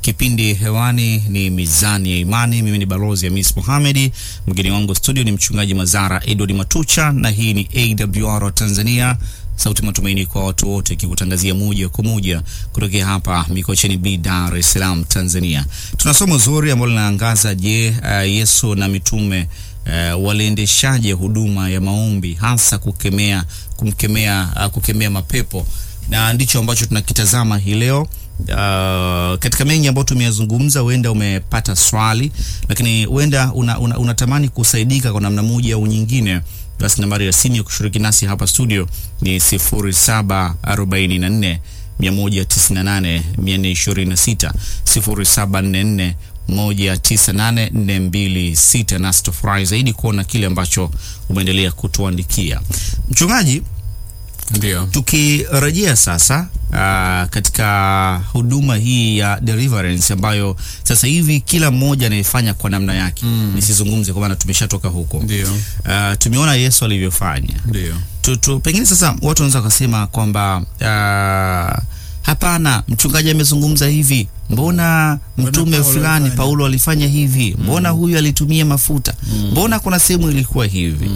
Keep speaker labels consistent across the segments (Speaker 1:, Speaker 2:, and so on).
Speaker 1: Kipindi hewani ni Mizani ya Imani. Mimi ni Balozi Hamis Mohamed. Mgeni wangu studio ni Mchungaji Mazara Edward Matucha, na hii ni AWR Tanzania, sauti matumaini kwa watu wote, kikutangazia moja kwa moja kutoka hapa Mikocheni B, Dar es Salaam, Tanzania. Tuna somo zuri ambalo linaangaza Yesu na mitume waliendeshaje huduma ya maombi, hasa kukemea mapepo, na ndicho ambacho tunakitazama hii leo. Katika mengi ambayo tumeyazungumza, huenda umepata swali, lakini huenda unatamani kusaidika kwa namna moja au nyingine. Basi nambari ya simu ya kushiriki nasi hapa studio ni 0744 198 426, 0744 198 426, na tutafurahi zaidi kuona kile ambacho umeendelea kutuandikia. Mchungaji,
Speaker 2: ndio
Speaker 1: tukirejea sasa katika huduma hii ya deliverance ambayo sasa hivi kila mmoja anaifanya kwa namna yake. Nisizungumze kwa maana tumeshatoka huko.
Speaker 2: Ndio.
Speaker 1: Tumeona Yesu alivyofanya.
Speaker 2: Ndio.
Speaker 1: Pengine sasa watu wanaweza kusema kwamba hapana, mchungaji amezungumza hivi, mbona mtume fulani Paulo alifanya hivi, mbona huyu alitumia mafuta, mbona kuna sehemu ilikuwa hivi.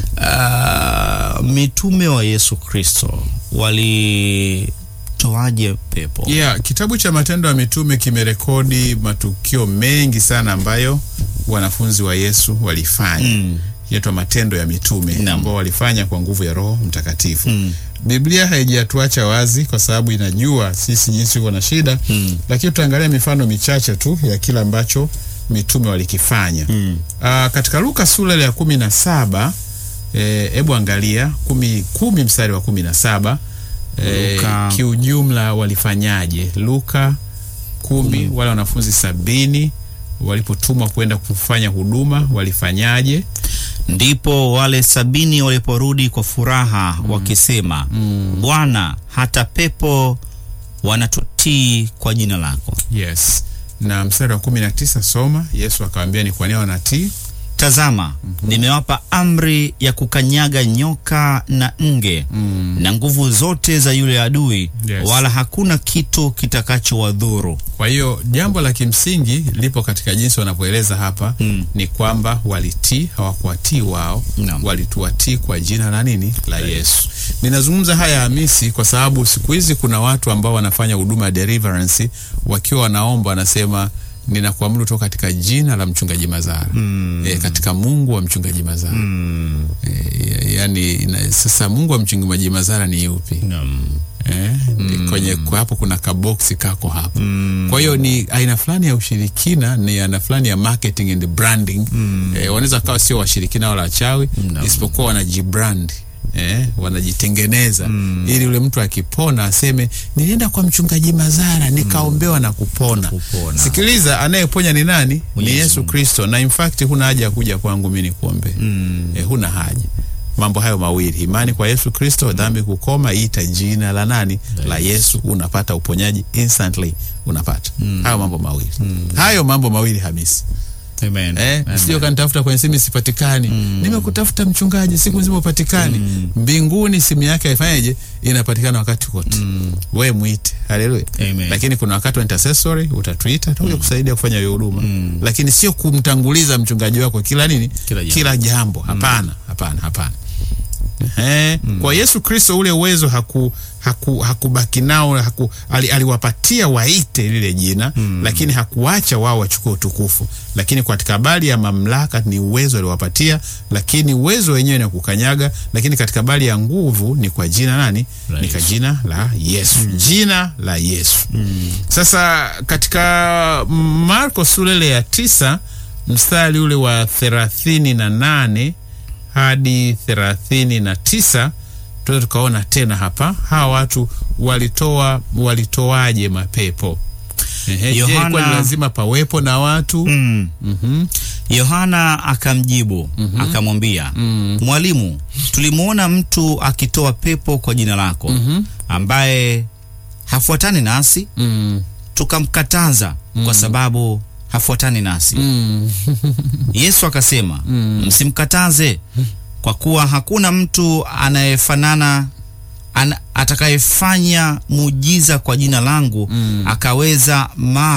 Speaker 1: Mitume wa Yesu Kristo walitoaje pepo?
Speaker 2: Kitabu cha Matendo ya Mitume kimerekodi matukio mengi sana ambayo wanafunzi wa Yesu walifanya. Yaitwa Matendo ya Mitume, ambao walifanya kwa nguvu ya Roho Mtakatifu. Biblia haijatuacha wazi kwa sababu inajua sisi jinsi kuna shida, lakini tutaangalia mifano michache tu ya kila ambacho mitume walikifanya. Katika Luka sura ya 17, hebu angalia 10 mstari wa 17, kiujumla walifanyaje? Luka 10, wale wanafunzi 70 walipotumwa kwenda kufanya huduma walifanyaje?
Speaker 1: Ndipo wale 70 waliporudi kwa furaha wakisema, Bwana, hata pepo wanatutii kwa jina lako.
Speaker 2: Yes. Na mstari wa 19 soma. Yesu akawaambia ni kwa nini wanatii?
Speaker 1: Tazama, nimewapa amri ya kukanyaga nyoka na nge na nguvu zote za yule adui, wala hakuna kitu kitakachowadhuru.
Speaker 2: Kwa hiyo jambo la kimsingi lipo katika jinsi wanavyoeleza hapa, ni kwamba walitii, hawakuwatii wao, walituatii kwa jina la nini? La Yesu. Ninazungumza haya Hamisi kwa sababu siku hizi kuna watu ambao wanafanya huduma ya deliverance, wakiwa wanaomba wanasema, ninakuamuru toka katika jina la Mchungaji Mazara, katika Mungu wa Mchungaji Mazara. Sasa Mungu wa Mchungaji Mazara ni yupi? Kwa hapo kuna kaboksi kako hapo. Kwa hiyo ni aina fulani ya ushirikina, ni aina fulani ya marketing and branding. Wanaweza kawa sio washirikina wala wachawi, isipokuwa wanajibrand. Wanajitengeneza ili yule mtu akipona aseme nilienda kwa Mchungaji Mazara nikaombewa na kupona. Sikiliza, anayeponya ni nani? Ni Yesu Kristo. Na in fact huna haja ya kuja kwangu mimi nikuombe. Huna haja. Mambo hayo mawili, imani kwa Yesu Kristo, dhambi kukoma, ita jina la nani? La Yesu, unapata uponyaji instantly, unapata. Hayo mambo mawili. Hayo mambo mawili Hamisi.
Speaker 1: Amen.
Speaker 2: Sio kanitafuta kwenye simu sipatikani. Nimekutafuta mchungaji siku nzima upatikani. Mbinguni simu yake haifanyaje? Inapatikana wakati wote. Wewe muite. Haleluya. Lakini kuna wakati wa intercessory, utatuita tutakuja kusaidia kufanya hiyo huduma. Lakini sio kumtanguliza mchungaji wako kila jambo. Hapana. Kwa Yesu Kristo ule uwezo hakubaki nao, aliwapatia waite lile jina, lakini hakuacha wao wachukue utukufu. Lakini katika habari ya mamlaka ni uwezo aliwapatia, lakini uwezo wenyewe ni kukanyaga, lakini katika habari ya nguvu ni kwa jina nani? Ni kwa jina la Yesu. Jina la Yesu. Sasa katika Marko sura ya 9 mstari ule wa 38 hadi 39 tukaona tena hapa hawa watu walitoaje mapepo. Yohana, lazima pawepo na watu.
Speaker 1: Yohana akamjibu akamwambia, Mwalimu, tulimuona mtu akitoa pepo kwa jina lako, ambaye hafuatani nasi, tukamkataza kwa sababu hafuatani nasi. Yesu akasema, msimkataze, kwa kuwa hakuna mtu atakayefanya muujiza kwa jina langu akaweza